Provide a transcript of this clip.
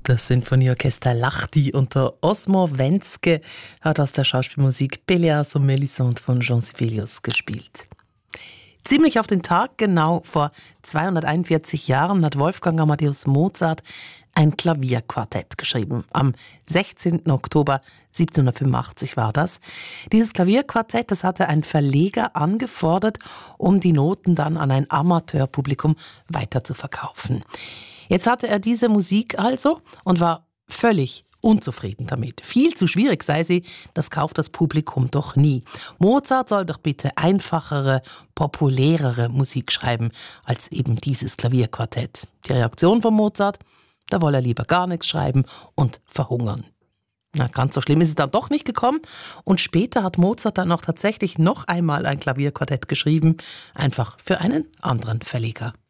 Das Sinfonieorchester Lahti unter Osmo Wentzke hat aus der Schauspielmusik Pelléas und Mélisande von Jean Sibelius gespielt. Ziemlich auf den Tag, genau vor 241 Jahren, hat Wolfgang Amadeus Mozart ein Klavierquartett geschrieben. Am 16. Oktober 1785 war das. Dieses Klavierquartett, das hatte ein Verleger angefordert, um die Noten dann an ein Amateurpublikum weiter zu verkaufen. Jetzt hatte er diese Musik also und war völlig unzufrieden damit. Viel zu schwierig sei sie, das kauft das Publikum doch nie. Mozart soll doch bitte einfachere, populärere Musik schreiben als eben dieses Klavierquartett. Die Reaktion von Mozart? Da wolle er lieber gar nichts schreiben und verhungern. Na, ganz so schlimm ist es dann doch nicht gekommen. Und später hat Mozart dann noch tatsächlich noch einmal ein Klavierquartett geschrieben, einfach für einen anderen Verleger.